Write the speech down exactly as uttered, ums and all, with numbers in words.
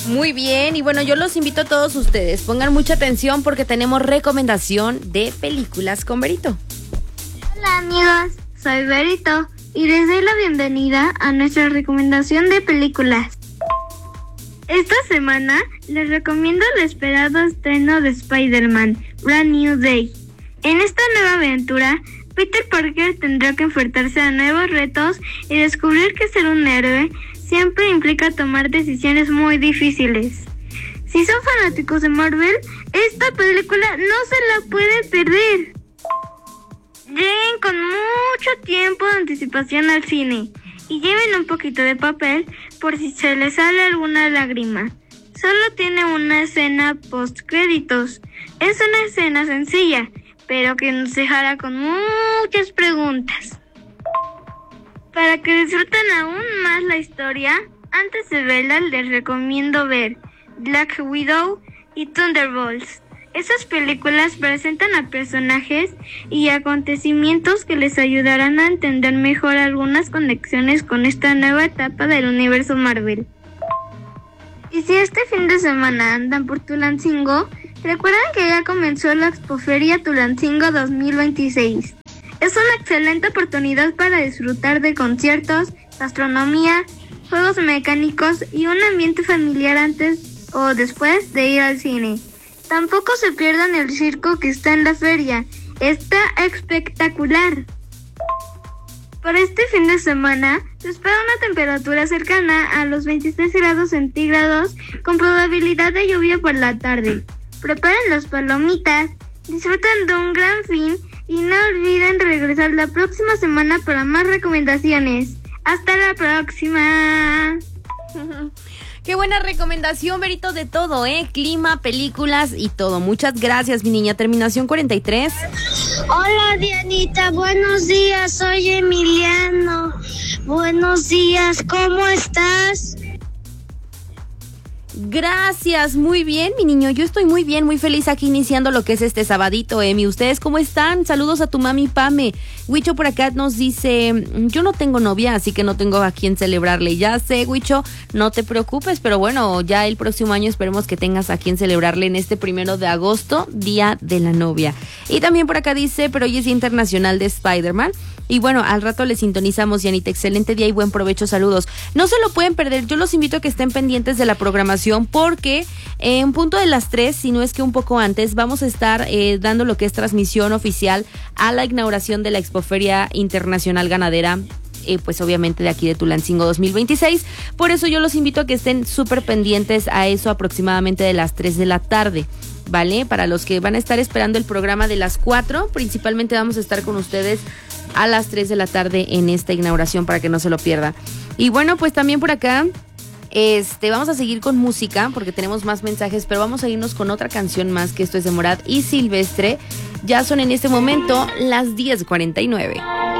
Muy bien, y bueno, yo los invito a todos ustedes, pongan mucha atención porque tenemos recomendación de películas con Berito. Hola amigos, soy Berito y les doy la bienvenida a nuestra recomendación de películas. Esta semana les recomiendo el esperado estreno de Spider-Man, Brand New Day. En esta nueva aventura, Peter Parker tendrá que enfrentarse a nuevos retos y descubrir que ser un héroe siempre implica tomar decisiones muy difíciles. Si son fanáticos de Marvel, esta película no se la puede perder. Lleguen con mucho tiempo de anticipación al cine y lleven un poquito de papel por si se les sale alguna lágrima. Solo tiene una escena post créditos. Es una escena sencilla, pero que nos dejará con muchas preguntas. Para que disfruten aún más la historia, antes de verla les recomiendo ver Black Widow y Thunderbolts. Esas películas presentan a personajes y acontecimientos que les ayudarán a entender mejor algunas conexiones con esta nueva etapa del universo Marvel. Y si este fin de semana andan por Tulancingo, recuerden que ya comenzó la Expoferia Tulancingo dos mil veintiséis. Es una excelente oportunidad para disfrutar de conciertos, gastronomía, juegos mecánicos y un ambiente familiar antes o después de ir al cine. Tampoco se pierdan el circo que está en la feria. Está espectacular. Para este fin de semana se espera una temperatura cercana a los veintiséis grados centígrados con probabilidad de lluvia por la tarde. Preparen las palomitas, disfruten de un gran fin y no olviden regresar la próxima semana para más recomendaciones. ¡Hasta la próxima! Qué buena recomendación, Berito, de todo, ¿eh? Clima, películas y todo. Muchas gracias, mi niña. Terminación cuarenta y tres. Hola, Dianita. Buenos días. Soy Emiliano. Buenos días. ¿Cómo estás? Gracias, muy bien, mi niño. Yo estoy muy bien, muy feliz aquí iniciando lo que es este sabadito, Emi. ¿Ustedes cómo están? Saludos a tu mami Pame. Huicho por acá nos dice, yo no tengo novia, así que no tengo a quien celebrarle. Ya sé, Huicho, no te preocupes, pero bueno, ya el próximo año esperemos que tengas a quien celebrarle en este primero de agosto, Día de la Novia. Y también por acá dice, pero hoy es Día Internacional de Spider-Man. Y bueno, al rato le sintonizamos, Yanita. Excelente día y buen provecho, saludos. No se lo pueden perder, yo los invito a que estén pendientes de la programación porque en punto de las tres, si no es que un poco antes, vamos a estar eh, dando lo que es transmisión oficial a la inauguración de la Expoferia Internacional Ganadera. Eh, pues obviamente de aquí de Tulancingo dos mil veintiséis, por eso yo los invito a que estén súper pendientes a eso aproximadamente de las tres de la tarde, ¿vale? Para los que van a estar esperando el programa de las cuatro, principalmente vamos a estar con ustedes a las tres de la tarde en esta inauguración para que no se lo pierda. Y bueno, pues también por acá Este, vamos a seguir con música porque tenemos más mensajes, pero vamos a irnos con otra canción más, que esto es de Morat y Silvestre. Ya son en este momento las diez cuarenta y nueve.